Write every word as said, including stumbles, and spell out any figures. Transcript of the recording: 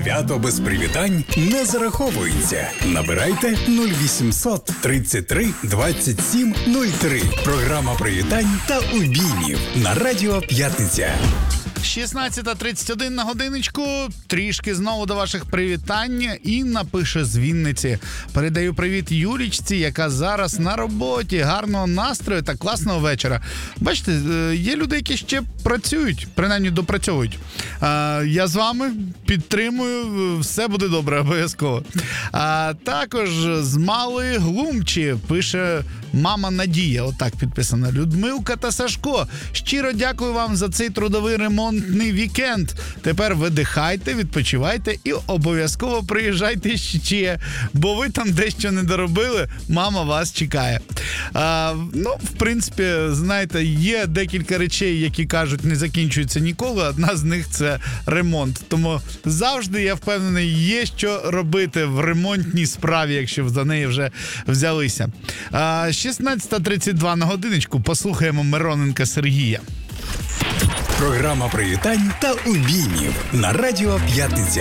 Свято без привітань не зараховується. Набирайте нуль вісімсот тридцять три двадцять сім нуль три. Програма привітань та обіймів на Радіо П'ятниця. шістнадцята тридцять один на годиночку. Трішки знову до ваших привітань. Інна пише з Вінниці. Передаю привіт Юлічці, яка зараз на роботі. Гарного настрою та класного вечора. Бачите, є люди, які ще працюють, принаймні допрацьовують. Я з вами підтримую, все буде добре, обов'язково. А також з Малої Глумчі пише мама Надія. Отак підписано. Людмилка та Сашко. Щиро дякую вам за цей трудовий ремонтний вікенд. Тепер видихайте, відпочивайте і обов'язково приїжджайте ще, бо ви там дещо не доробили, мама вас чекає. А, ну, в принципі, знаєте, є декілька речей, які кажуть, не закінчуються ніколи. Одна з них – це ремонт. Тому завжди, я впевнений, є що робити в ремонтній справі, якщо за неї вже взялися. А, шістнадцята тридцять два на годиночку. Послухаємо Мироненка Сергія. Програма привітань та обіймів на Радіо П'ятниця.